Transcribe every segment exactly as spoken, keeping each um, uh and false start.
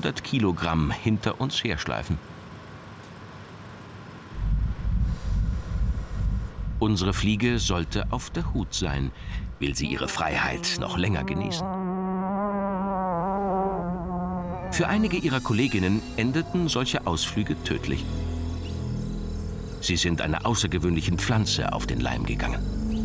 hundert Kilogramm hinter uns herschleifen. Unsere Fliege sollte auf der Hut sein, will sie ihre Freiheit noch länger genießen. Für einige ihrer Kolleginnen endeten solche Ausflüge tödlich. Sie sind einer außergewöhnlichen Pflanze auf den Leim gegangen.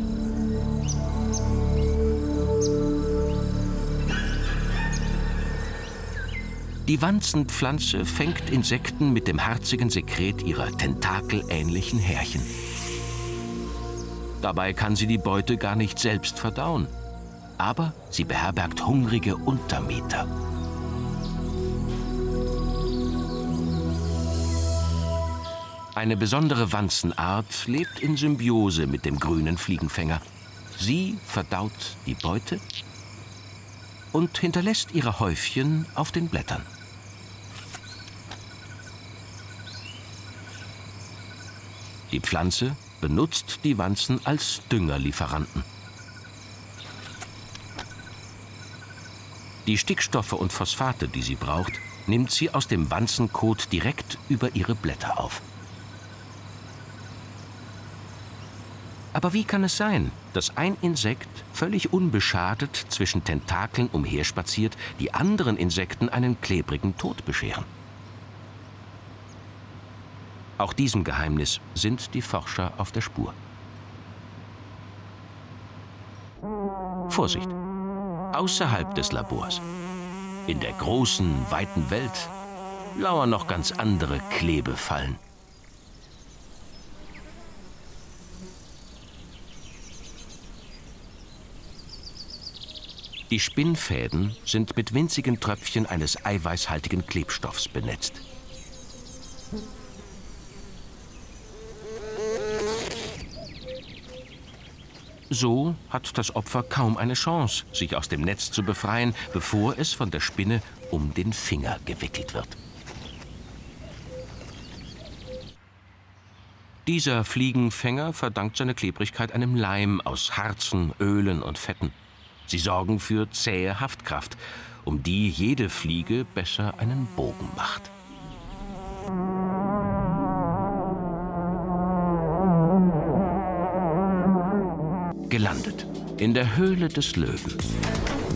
Die Wanzenpflanze fängt Insekten mit dem harzigen Sekret ihrer tentakelähnlichen Härchen. Dabei kann sie die Beute gar nicht selbst verdauen. Aber sie beherbergt hungrige Untermieter. Eine besondere Wanzenart lebt in Symbiose mit dem grünen Fliegenfänger. Sie verdaut die Beute und hinterlässt ihre Häufchen auf den Blättern. Die Pflanze benutzt die Wanzen als Düngerlieferanten. Die Stickstoffe und Phosphate, die sie braucht, nimmt sie aus dem Wanzenkot direkt über ihre Blätter auf. Aber wie kann es sein, dass ein Insekt völlig unbeschadet zwischen Tentakeln umherspaziert, die anderen Insekten einen klebrigen Tod bescheren? Auch diesem Geheimnis sind die Forscher auf der Spur. Vorsicht! Außerhalb des Labors, in der großen, weiten Welt, lauern noch ganz andere Klebefallen. Die Spinnfäden sind mit winzigen Tröpfchen eines eiweißhaltigen Klebstoffs benetzt. So hat das Opfer kaum eine Chance, sich aus dem Netz zu befreien, bevor es von der Spinne um den Finger gewickelt wird. Dieser Fliegenfänger verdankt seine Klebrigkeit einem Leim aus Harzen, Ölen und Fetten. Sie sorgen für zähe Haftkraft, um die jede Fliege besser einen Bogen macht. Gelandet in der Höhle des Löwen.